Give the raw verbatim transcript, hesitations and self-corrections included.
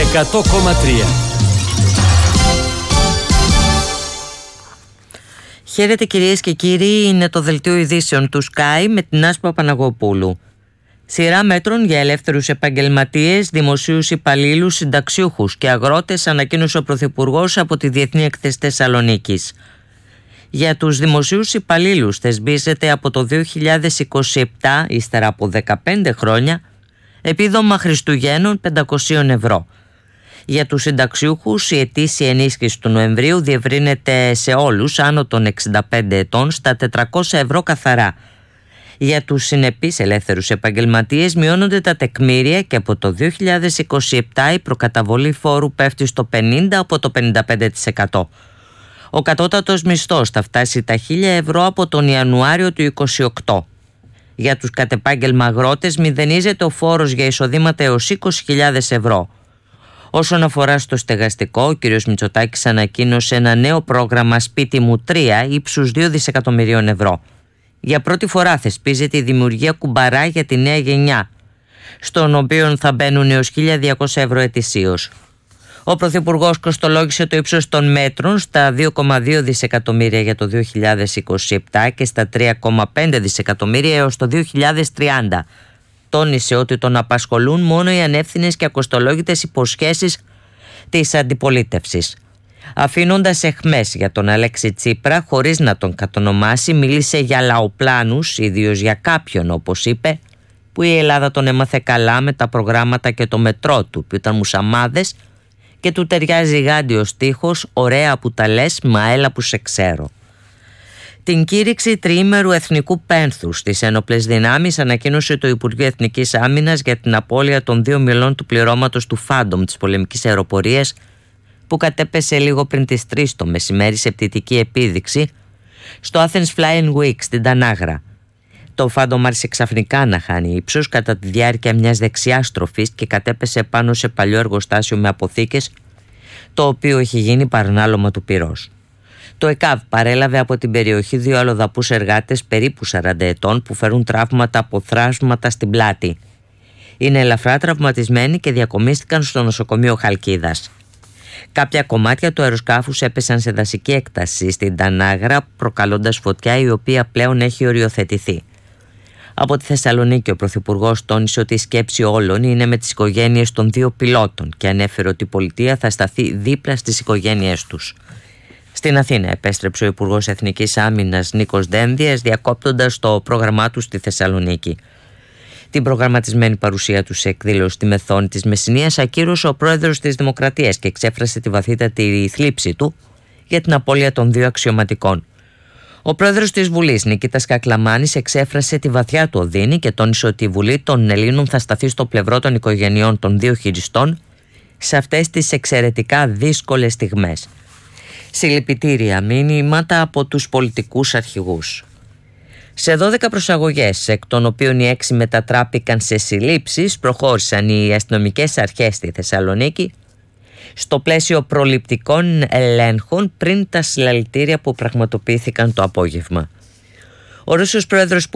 εκατό κόμμα τρία. Χαίρετε κυρίες και κύριοι, είναι το δελτίο ειδήσεων του Sky με την Άσπα Παναγοπούλου. Σειρά μέτρων για ελεύθερους επαγγελματίες, δημοσίους υπαλλήλους, συνταξιούχους και αγρότες ανακοίνωσε ο Πρωθυπουργός από τη Διεθνή Έκθεση Θεσσαλονίκης. Για τους δημοσίους υπαλλήλους θεσπίζεται από το δύο χιλιάδες είκοσι επτά, ύστερα από δεκαπέντε χρόνια, επίδομα Χριστουγέννων πεντακόσια ευρώ. Για τους συνταξιούχους η ετήσια ενίσχυση του Νοεμβρίου διευρύνεται σε όλους άνω των εξήντα πέντε ετών στα τετρακόσια ευρώ καθαρά. Για τους συνεπείς ελεύθερους επαγγελματίες μειώνονται τα τεκμήρια και από το δύο χιλιάδες είκοσι επτά η προκαταβολή φόρου πέφτει στο πενήντα από το πενήντα πέντε τοις εκατό. Ο κατώτατος μισθός θα φτάσει τα χίλια ευρώ από τον Ιανουάριο του είκοσι οκτώ. Για τους κατεπάγγελμα αγρότες μηδενίζεται ο φόρος για εισοδήματα έως είκοσι χιλιάδες ευρώ. Όσον αφορά στο στεγαστικό, ο κ. Μητσοτάκης ανακοίνωσε ένα νέο πρόγραμμα Σπίτι μου τρία ύψους δύο δισεκατομμυρίων ευρώ. Για πρώτη φορά θεσπίζεται η δημιουργία κουμπαρά για τη νέα γενιά, στον οποίο θα μπαίνουν έως χίλια διακόσια ευρώ ετησίως. Ο Πρωθυπουργός κοστολόγησε το ύψος των μέτρων στα δύο κόμμα δύο δισεκατομμύρια για το δύο χιλιάδες είκοσι επτά και στα τρία κόμμα πέντε δισεκατομμύρια έως το δύο χιλιάδες τριάντα. Τόνισε ότι τον απασχολούν μόνο οι ανεύθυνες και ακοστολόγητες υποσχέσεις της αντιπολίτευσης. Αφήνοντας αιχμές για τον Αλέξη Τσίπρα χωρίς να τον κατονομάσει, μίλησε για λαοπλάνους, ιδίως για κάποιον, όπως είπε, που η Ελλάδα τον έμαθε καλά με τα προγράμματα και το μετρό του, που ήταν μουσαμάδες και του ταιριάζει γάντιος στίχος «Ωραία που τα λες, μα έλα που σε ξέρω». Την κήρυξη τριήμερου εθνικού πένθους στις ένοπλες δυνάμεις ανακοίνωσε το Υπουργείο Εθνικής Άμυνας για την απώλεια των δύο μελών του πληρώματος του Φάντομ της πολεμικής αεροπορίας, που κατέπεσε λίγο πριν τις τρεις το μεσημέρι σε πτυτική επίδειξη στο Athens Flying Week στην Τανάγρα. Το Φάντομ άρχισε ξαφνικά να χάνει ύψος κατά τη διάρκεια μιας δεξιάς στροφής και κατέπεσε πάνω σε παλιό εργοστάσιο με αποθήκες, το οποίο έχει γίνει παρνάλωμα του πυρός. Το ΕΚΑΒ παρέλαβε από την περιοχή δύο αλλοδαπούς εργάτες περίπου σαράντα ετών που φέρουν τραύματα από θράσματα στην πλάτη. Είναι ελαφρά τραυματισμένοι και διακομίστηκαν στο νοσοκομείο Χαλκίδας. Κάποια κομμάτια του αεροσκάφους έπεσαν σε δασική έκταση στην Τανάγρα, προκαλώντας φωτιά η οποία πλέον έχει οριοθετηθεί. Από τη Θεσσαλονίκη ο Πρωθυπουργός τόνισε ότι η σκέψη όλων είναι με τις οικογένειες των δύο πιλότων και ανέφερε ότι η πολιτεία θα σταθεί δίπλα στις οικογένειές τους. Στην Αθήνα επέστρεψε ο Υπουργός Εθνικής Άμυνας Νίκος Δένδιας, διακόπτοντας το πρόγραμμά του στη Θεσσαλονίκη. Την προγραμματισμένη παρουσία του σε εκδήλωση στη Μεθόνη της Μεσσηνίας ακύρωσε ο πρόεδρος της Δημοκρατίας και εξέφρασε τη βαθύτατη θλίψη του για την απώλεια των δύο αξιωματικών. Ο πρόεδρος της Βουλής, Νικήτας Κακλαμάνης, εξέφρασε τη βαθιά του οδύνη και τόνισε ότι η Βουλή των Ελλήνων θα σταθεί στο πλευρό των οικογενειών των δύο χειριστών σε αυτές τις εξαιρετικά δύσκολες στιγμές. Συλληπιτήρια μήνυματα από τους πολιτικούς αρχηγούς. Σε δώδεκα προσαγωγές, εκ των οποίων οι έξι μετατράπηκαν σε συλλήψεις, προχώρησαν οι αστυνομικές αρχές στη Θεσσαλονίκη στο πλαίσιο προληπτικών ελέγχων πριν τα συλλαλητήρια που πραγματοποιήθηκαν το απόγευμα. Ο Ρώσος πρόεδρος